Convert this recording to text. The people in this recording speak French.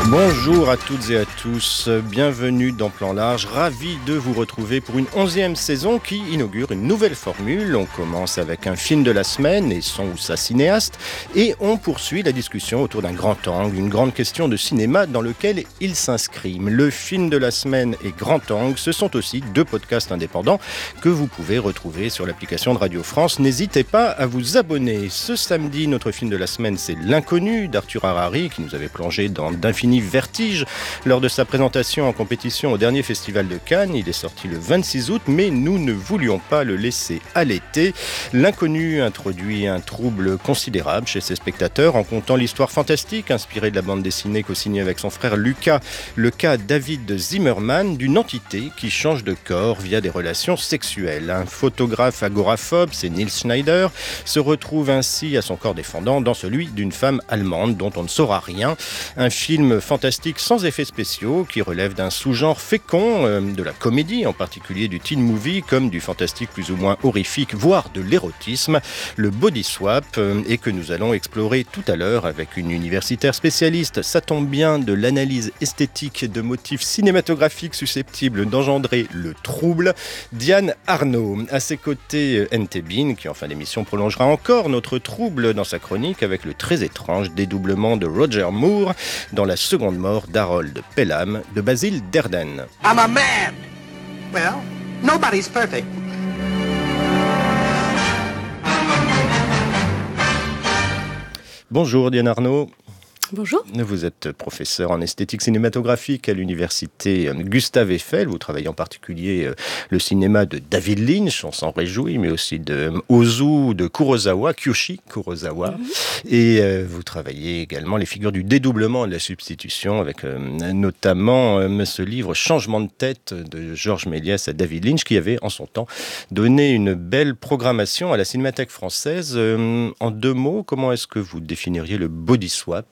Bonjour à toutes et à tous, bienvenue dans Plan Large, ravi de vous retrouver pour une 11e saison qui inaugure une nouvelle formule. On commence avec un film de la semaine et son ou sa cinéaste et on poursuit la discussion autour d'un grand angle, une grande question de cinéma dans lequel il s'inscrit. Le film de la semaine et Grand Angle, ce sont aussi deux podcasts indépendants que vous pouvez retrouver sur l'application de Radio France. N'hésitez pas à vous abonner. Ce samedi, notre film de la semaine, c'est L'Inconnu d'Arthur Harari qui nous avait plongé dans d'infinis vertige lors de sa présentation en compétition au dernier festival de Cannes. Il est sorti le 26 août, mais nous ne voulions pas le laisser à l'été. L'Inconnu introduit un trouble considérable chez ses spectateurs en contant l'histoire fantastique inspirée de la bande dessinée co-signée avec son frère Lucas, le cas David Zimmerman, d'une entité qui change de corps via des relations sexuelles. Un photographe agoraphobe, c'est Nils Schneider, se retrouve ainsi à son corps défendant dans celui d'une femme allemande dont on ne saura rien. Un film fantastique sans effets spéciaux qui relève d'un sous-genre fécond, de la comédie, en particulier du teen movie, comme du fantastique plus ou moins horrifique, voire de l'érotisme, le body swap, et que nous allons explorer tout à l'heure avec une universitaire spécialiste, ça tombe bien, de l'analyse esthétique de motifs cinématographiques susceptibles d'engendrer le trouble, Diane Arnaud. À ses côtés, Ntebin, qui en fin d'émission prolongera encore notre trouble dans sa chronique avec le très étrange dédoublement de Roger Moore dans La seconde mort d'Harold Pelham de Basil Derden. I'm a man. Well, nobody's perfect. Bonjour Diane Arnaud. Bonjour. Vous êtes professeur en esthétique cinématographique à l'université Gustave Eiffel. Vous travaillez en particulier le cinéma de David Lynch, on s'en réjouit, mais aussi de Ozu, de Kurosawa, Kiyoshi Kurosawa. Et vous travaillez également les figures du dédoublement et de la substitution avec notamment ce livre Changement de tête de Georges Méliès à David Lynch qui avait en son temps donné une belle programmation à la Cinémathèque française. En deux mots, comment est-ce que vous définiriez le body swap